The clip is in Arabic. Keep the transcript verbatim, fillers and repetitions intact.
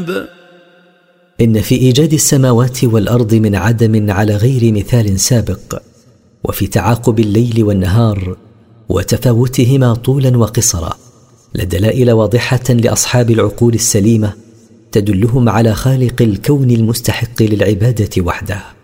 إن في إيجاد السماوات والأرض من عدم على غير مثال سابق، وفي تعاقب الليل والنهار وتفاوتهما طولا وقصرا، لدلائل واضحة لأصحاب العقول السليمة تدلهم على خالق الكون المستحق للعبادة وحده.